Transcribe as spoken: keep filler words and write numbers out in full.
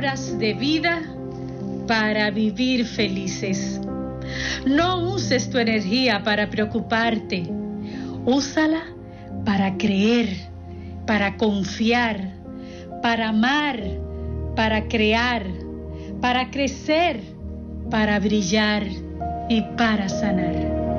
de vida para vivir felices. No uses tu energía para preocuparte. Úsala para creer, para confiar, para amar, para crear, para crecer, para brillar y para sanar.